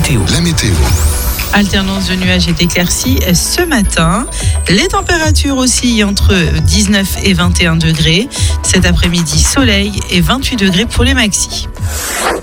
météo. Alternance de nuages et d'éclaircies ce matin. Les températures oscillent entre 19 et 21 degrés. Cet après-midi, soleil et 28 degrés pour les maxis.